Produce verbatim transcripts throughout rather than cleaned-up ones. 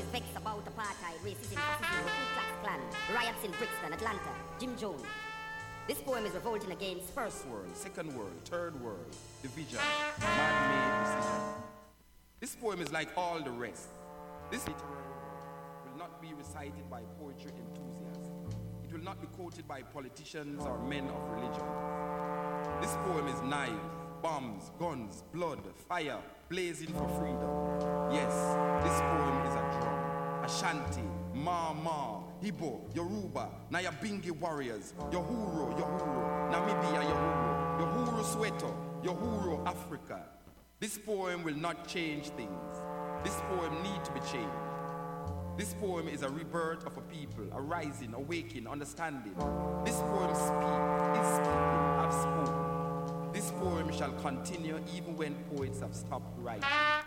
is vexed about apartheid, racism, fascism, the Ku Klux Klan, riots in Brixton, Atlanta, Jim Jones. This poem is revolting against first world, second world, third world, division, man-made decision. This poem is like all the rest. This literary work will not be recited by poetry enthusiasts. It will not be quoted by politicians or men of religion. This poem is knives, bombs, guns, blood, fire, blazing for freedom. Yes, this poem is a drum, Ashanti, Ma Ma, Igbo, Yoruba, Nyabingi warriors, Yohuro, Yohuro, Namibia, Yohuro, Yohuro Soweto, Yohuro Africa. This poem will not change things. This poem needs to be changed. This poem is a rebirth of a people, a rising, awakening, understanding. This poem speaks, is speaking, have spoken. This poem shall continue even when poets have stopped writing.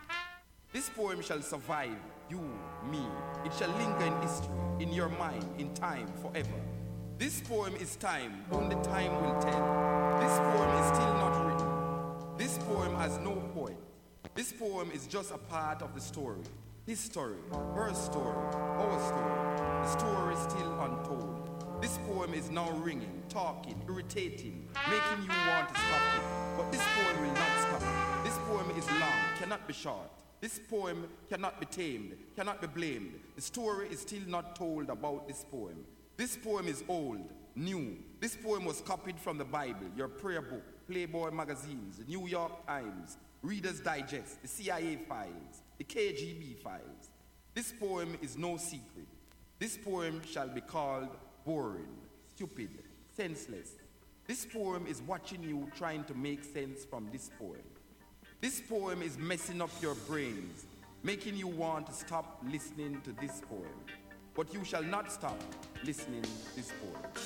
This poem shall survive, you, me. It shall linger in history, in your mind, in time, forever. This poem is time, only time will tell. This poem is still not written. This poem has no poet. This poem is just a part of the story. His story, her story, our story. The story is still untold. This poem is now ringing, talking, irritating, making you want to stop it. But this poem will not stop. This poem is long, cannot be short. This poem cannot be tamed, cannot be blamed. The story is still not told about this poem. This poem is old, new. This poem was copied from the Bible, your prayer book, Playboy magazines, the New York Times, Reader's Digest, the C I A files, the K G B files. This poem is no secret. This poem shall be called boring, stupid, senseless. This poem is watching you trying to make sense from this poem. This poem is messing up your brains, making you want to stop listening to this poem. But you shall not stop listening to this poem.